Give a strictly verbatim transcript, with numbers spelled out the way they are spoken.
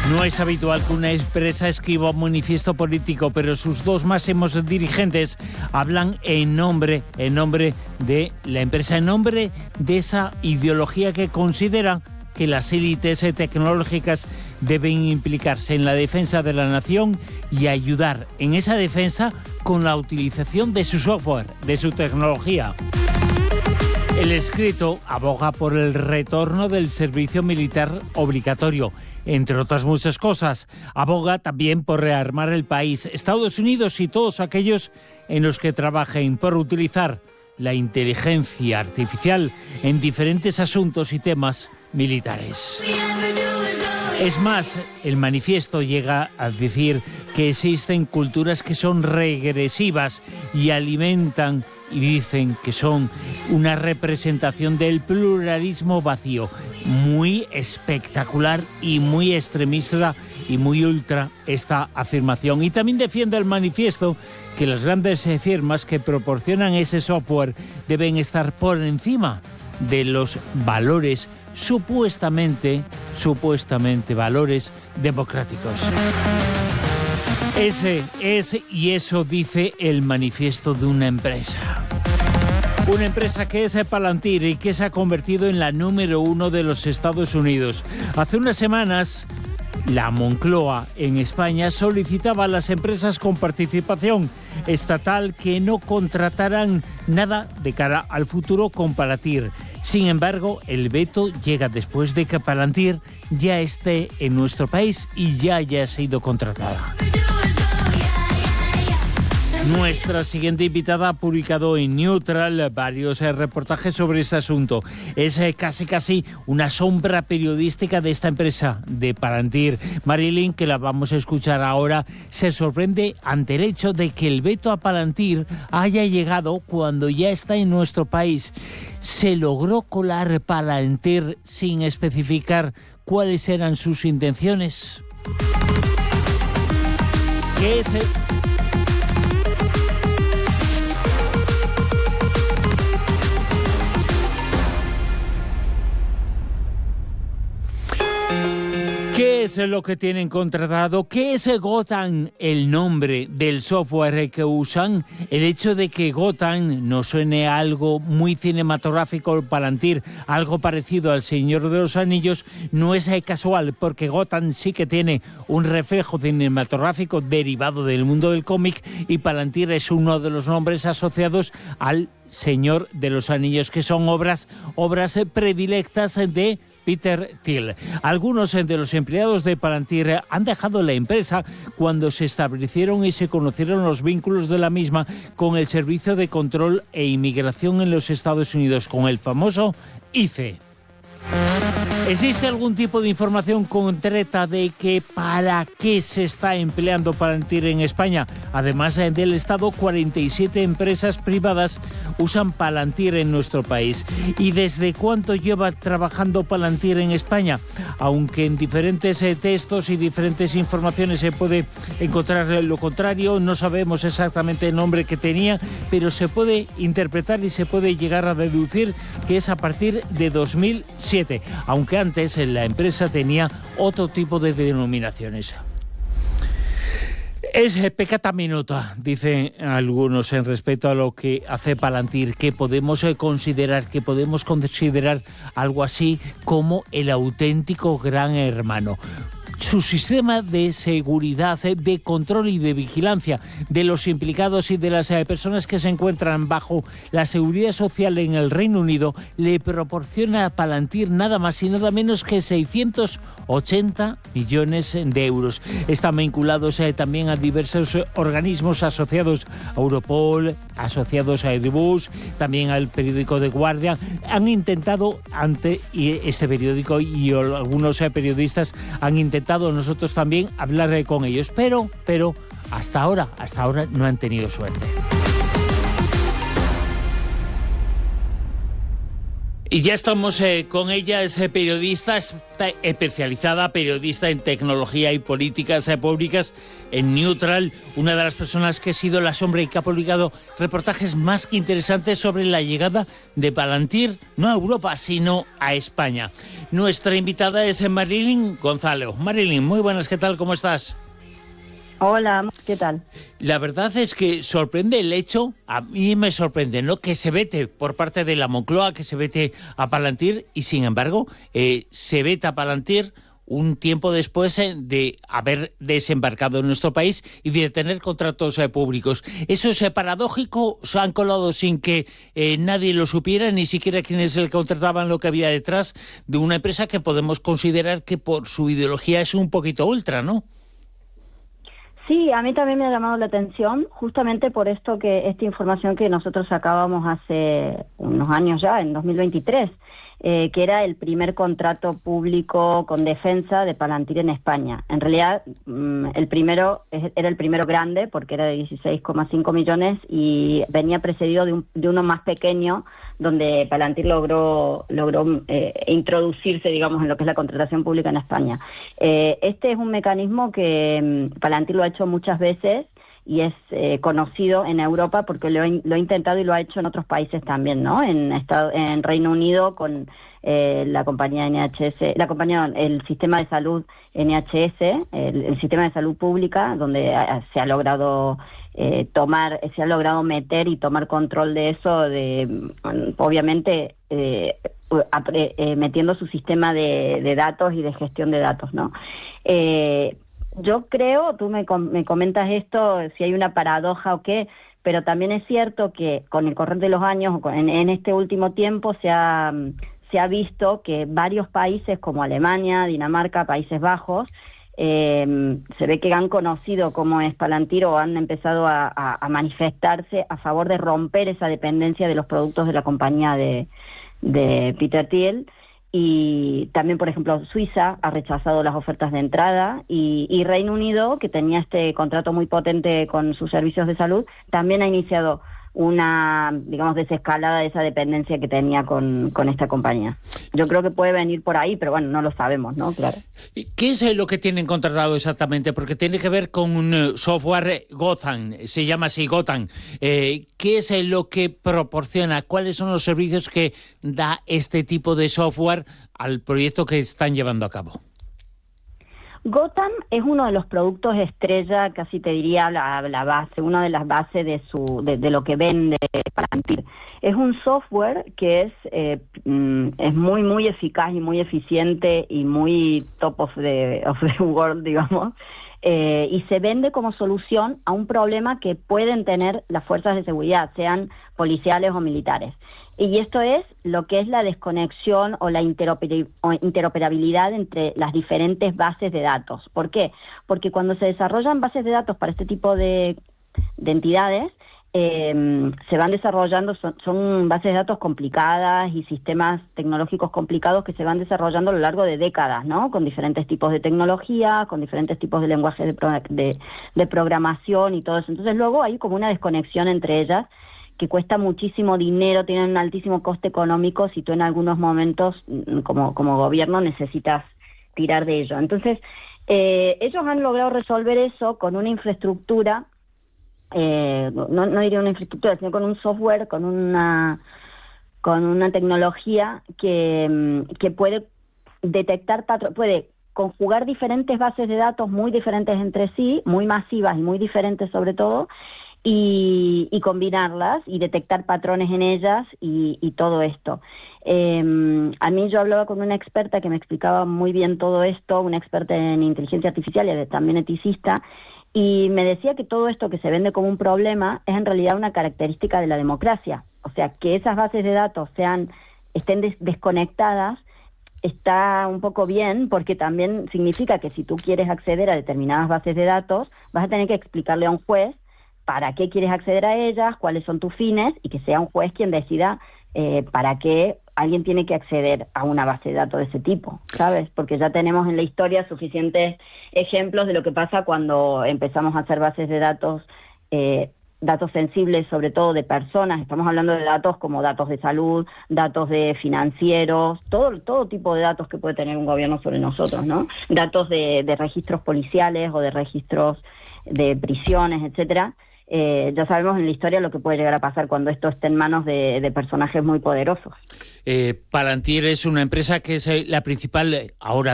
No es habitual que una empresa escriba un manifiesto político, pero sus dos máximos dirigentes hablan en nombre, en nombre de la empresa, en nombre de esa ideología que considera que las élites tecnológicas deben implicarse en la defensa de la nación y ayudar en esa defensa con la utilización de su software, de su tecnología. El escrito aboga por el retorno del servicio militar obligatorio, entre otras muchas cosas. Aboga también por rearmar el país, Estados Unidos y todos aquellos en los que trabajen por utilizar la inteligencia artificial en diferentes asuntos y temas militares. Es más, el manifiesto llega a decir que existen culturas que son regresivas y alimentan y dicen que son una representación del pluralismo vacío, muy espectacular y muy extremista y muy ultra esta afirmación. Y también defiende el manifiesto que las grandes firmas que proporcionan ese software deben estar por encima de los valores supuestamente, supuestamente valores democráticos. Ese es y eso dice el manifiesto de una empresa. Una empresa que es Palantir y que se ha convertido en la número uno de los Estados Unidos. Hace unas semanas, la Moncloa en España solicitaba a las empresas con participación estatal que no contrataran nada de cara al futuro con Palantir. Sin embargo, el veto llega después de que Palantir ya esté en nuestro país y ya haya sido contratada. Nuestra siguiente invitada ha publicado en Neutral varios eh, reportajes sobre este asunto. Es eh, casi casi una sombra periodística de esta empresa, de Palantir. Marilyn, que la vamos a escuchar ahora, se sorprende ante el hecho de que el veto a Palantir haya llegado cuando ya está en nuestro país. ¿Se logró colar Palantir sin especificar cuáles eran sus intenciones? ¿Qué es el... ¿Qué es lo que tienen contratado? ¿Qué es Gotham, el nombre del software que usan? El hecho de que Gotham no suene a algo muy cinematográfico, Palantir, algo parecido al Señor de los Anillos, no es casual, porque Gotham sí que tiene un reflejo cinematográfico derivado del mundo del cómic y Palantir es uno de los nombres asociados al Señor de los Anillos, que son obras, obras predilectas de Peter Thiel. Algunos de los empleados de Palantir han dejado la empresa cuando se establecieron y se conocieron los vínculos de la misma con el Servicio de Control e Inmigración en los Estados Unidos, con el famoso I C E. ¿Existe algún tipo de información concreta de que para qué se está empleando Palantir en España? Además del Estado, cuarenta y siete empresas privadas usan Palantir en nuestro país. ¿Y desde cuánto lleva trabajando Palantir en España? Aunque en diferentes textos y diferentes informaciones se puede encontrar lo contrario, no sabemos exactamente el nombre que tenía, pero se puede interpretar y se puede llegar a deducir que es a partir de dos mil siete, aunque antes la empresa tenía otro tipo de denominaciones. Es peccata minuta, dicen algunos, en respecto a lo que hace Palantir, que podemos considerar, que podemos considerar algo así como el auténtico gran hermano. Su sistema de seguridad, de control y de vigilancia de los implicados y de las personas que se encuentran bajo la seguridad social en el Reino Unido le proporciona a Palantir nada más y nada menos que seiscientos ochenta millones de euros. Están vinculados eh, también a diversos organismos asociados a Europol, asociados a Airbus, también al periódico The Guardian. Han intentado, ante y este periódico y algunos eh, periodistas han intentado nosotros también hablar eh, con ellos, pero, pero hasta ahora, hasta ahora no han tenido suerte. Y ya estamos eh, con ella, es eh, periodista está especializada, periodista en tecnología y políticas eh, públicas en Neutral, una de las personas que ha sido la sombra y que ha publicado reportajes más que interesantes sobre la llegada de Palantir, no a Europa, sino a España. Nuestra invitada es Marilyn Gonzalo. Marilyn, muy buenas, ¿qué tal? ¿Cómo estás? Hola, ¿qué tal? La verdad es que sorprende el hecho, a mí me sorprende, ¿no?, que se vete por parte de la Moncloa, que se vete a Palantir, y sin embargo eh, se veta a Palantir un tiempo después eh, de haber desembarcado en nuestro país y de tener contratos eh, públicos. Eso es eh, paradójico, se han colado sin que eh, nadie lo supiera, ni siquiera quienes le contrataban, lo que había detrás de una empresa que podemos considerar que por su ideología es un poquito ultra, ¿no? Sí, a mí también me ha llamado la atención, justamente por esto que esta información que nosotros sacábamos hace unos años ya, en dos mil veintitrés, eh, que era el primer contrato público con defensa de Palantir en España. En realidad, mmm, el primero era el primero grande, porque era de dieciséis coma cinco millones y venía precedido de, un, de uno más pequeño, donde Palantir logró logró eh, introducirse, digamos, en lo que es la contratación pública en España. Eh, este es un mecanismo que um, Palantir lo ha hecho muchas veces y es eh, conocido en Europa porque lo, lo ha intentado y lo ha hecho en otros países también, ¿no? En, Estado, en Reino Unido con eh, la compañía N H S, la compañía, el sistema de salud N H S, el, el sistema de salud pública, donde a, se ha logrado eh, tomar, se ha logrado meter y tomar control de eso, de obviamente eh, eh, metiendo su sistema de, de datos y de gestión de datos, ¿no? Eh, Yo creo, tú me, com- me comentas esto, si hay una paradoja o qué, pero también es cierto que con el correr de los años, o con, en, en este último tiempo, se ha, se ha visto que varios países como Alemania, Dinamarca, Países Bajos, eh, se ve que han conocido cómo es Palantir o han empezado a, a, a manifestarse a favor de romper esa dependencia de los productos de la compañía de, de Peter Thiel. Y también, por ejemplo, Suiza ha rechazado las ofertas de entrada y, y Reino Unido, que tenía este contrato muy potente con sus servicios de salud, también ha iniciado una, digamos, desescalada de esa dependencia que tenía con, con esta compañía. Yo creo que puede venir por ahí, pero bueno, no lo sabemos, ¿no? Claro. ¿Qué es lo que tienen contratado exactamente? Porque tiene que ver con un software Gotham, se llama así Gotham. Eh, ¿Qué es lo que proporciona? ¿Cuáles son los servicios que da este tipo de software al proyecto que están llevando a cabo? Gotham es uno de los productos estrella, casi te diría la, la base, una de las bases de su de, de lo que vende Palantir. Es un software que es eh, es muy muy eficaz y muy eficiente y muy top of the, of the world, digamos, eh, y se vende como solución a un problema que pueden tener las fuerzas de seguridad, sean policiales o militares. Y esto es lo que es la desconexión o la interoperabilidad entre las diferentes bases de datos. ¿Por qué? Porque cuando se desarrollan bases de datos para este tipo de, de entidades, eh, se van desarrollando, son, son bases de datos complicadas y sistemas tecnológicos complicados que se van desarrollando a lo largo de décadas, ¿no? Con diferentes tipos de tecnología, con diferentes tipos de lenguajes de, pro, de, de programación y todo eso. Entonces luego hay como una desconexión entre ellas, que cuesta muchísimo dinero, tienen un altísimo coste económico si tú en algunos momentos, como, como gobierno, necesitas tirar de ello. Entonces, eh, ellos han logrado resolver eso con una infraestructura, eh, no, no diría una infraestructura, sino con un software, con una, con una tecnología que, que puede detectar patrones, puede conjugar diferentes bases de datos muy diferentes entre sí, muy masivas y muy diferentes sobre todo, Y, y combinarlas y detectar patrones en ellas y, y todo esto. Eh, a mí yo hablaba con una experta que me explicaba muy bien todo esto, una experta en inteligencia artificial y también eticista, y me decía que todo esto que se vende como un problema es en realidad una característica de la democracia. O sea, que esas bases de datos sean estén des- desconectadas está un poco bien, porque también significa que si tú quieres acceder a determinadas bases de datos, vas a tener que explicarle a un juez para qué quieres acceder a ellas, cuáles son tus fines, y que sea un juez quien decida eh, para qué alguien tiene que acceder a una base de datos de ese tipo, ¿sabes? Porque ya tenemos en la historia suficientes ejemplos de lo que pasa cuando empezamos a hacer bases de datos eh, datos sensibles, sobre todo de personas. Estamos hablando de datos como datos de salud, datos de financieros, todo todo tipo de datos que puede tener un gobierno sobre nosotros, ¿no? Datos de, de registros policiales o de registros de prisiones, etcétera. Eh, ya sabemos en la historia lo que puede llegar a pasar cuando esto esté en manos de, de personajes muy poderosos. Eh, Palantir es una empresa que es la principal ahora